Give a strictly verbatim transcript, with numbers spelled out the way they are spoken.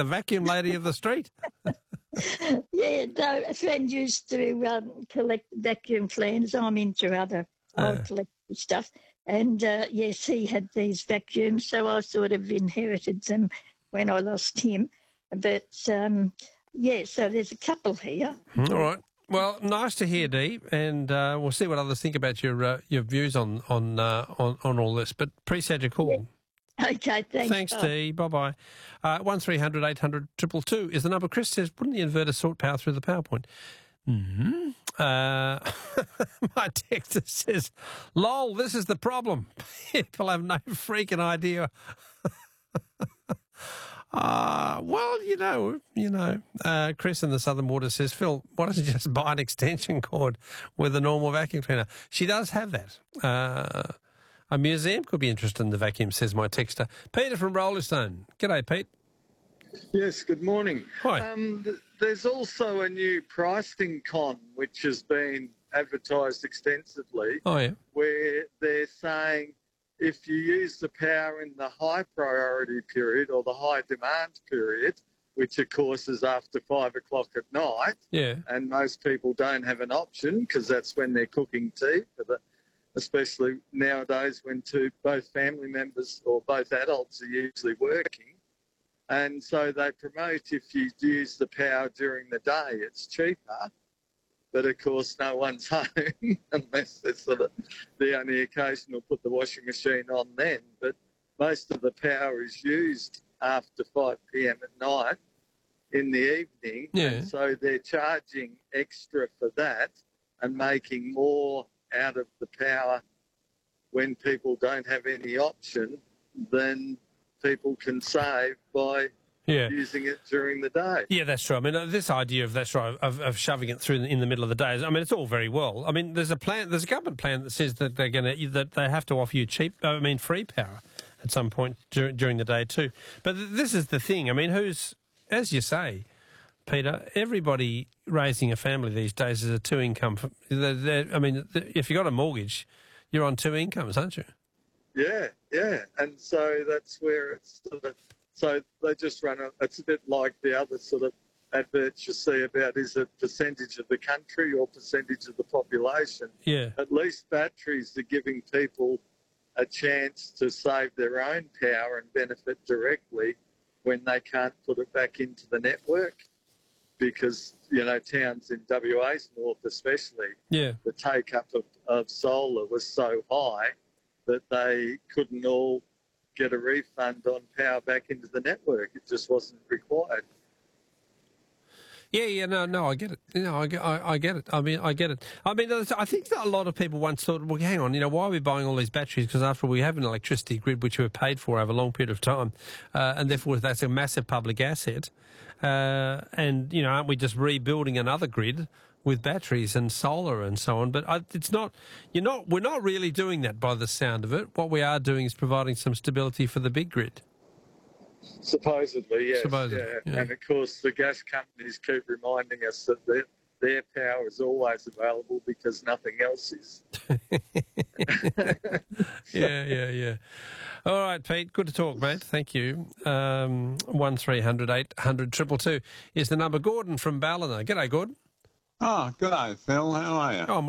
the vacuum lady of the street. Yeah, no, a friend used to um, collect vacuum cleaners. I'm into other old Uh. collectible stuff. And, uh, yes, he had these vacuums, so I sort of inherited them when I lost him. But, um, yeah, so there's a couple here. All right. Well, nice to hear, Dee, and uh, we'll see what others think about your uh, your views on on, uh, on on all this. But appreciate your call. Yeah. Okay, thanks. Thanks, Bye. Dee. Bye-bye. Uh, one three hundred eight hundred two two two is the number. Chris says, wouldn't the inverter sort power through the power point? Mm-hmm. Uh, my texter says, lol, this is the problem. People have no freaking idea. Uh, well, you know, you know, uh, Chris in the Southern Water says, Phil, why don't you just buy an extension cord with a normal vacuum cleaner? She does have that. Uh, a museum could be interested in the vacuum, says my texter. Peter from Rollestone. G'day, Pete. Yes, good morning. Hi. Um, th- there's also a new pricing con which has been advertised extensively. Oh, yeah. Where they're saying if you use the power in the high priority period or the high demand period, which of course is after five o'clock at night, Yeah. and most people don't have an option because that's when they're cooking tea, for the, especially nowadays when two both family members or both adults are usually working. And so they promote if you use the power during the day, it's cheaper. But, of course, no one's home unless it's sort of the only occasion they'll put the washing machine on then. But most of the power is used after five p.m. at night in the evening. Yeah. And so they're charging extra for that and making more out of the power when people don't have any option than people can save by Yeah. using it during the day. Yeah, that's true. I mean, uh, this idea of that's right of, of shoving it through in, in the middle of the day. I mean, it's all very well. I mean, there's a plan. There's a government plan that says that they're going to that they have to offer you cheap. I mean, free power at some point dur- during the day too. But th- this is the thing. I mean, who's as you say, Peter? Everybody raising a family these days is a two income. They're, they're, I mean, if you got a mortgage, you're on two incomes, aren't you? Yeah, yeah. And so that's where it's sort of, so they just run a, it's a bit like the other sort of adverts you see about is it percentage of the country or percentage of the population. Yeah. At least batteries are giving people a chance to save their own power and benefit directly when they can't put it back into the network because, you know, towns in W A's north especially, Yeah. the take-up of, of solar was so high that they couldn't all get a refund on power back into the network. It just wasn't required. Yeah, yeah, no, no, I get it. You know, I get, I, I get it. I mean, I get it. I mean, I think that a lot of people once thought, well, hang on, you know, why are we buying all these batteries? Because after all, we have an electricity grid which we've paid for over a long period of time, uh, and therefore that's a massive public asset. Uh, and you know, aren't we just rebuilding another grid with batteries and solar and so on? But I, it's not. You're not. We're not really doing that by the sound of it. What we are doing is providing some stability for the big grid. Supposedly, yes. Supposedly, yeah. yeah. And, of course, the gas companies keep reminding us that their, their power is always available because nothing else is. yeah, yeah, yeah. All right, Pete, good to talk, mate. Thank you. Um, one three hundred eight hundred two two two is the number. Gordon from Ballina. G'day, Gordon. Oh, good day, Phil. How are you? Oh,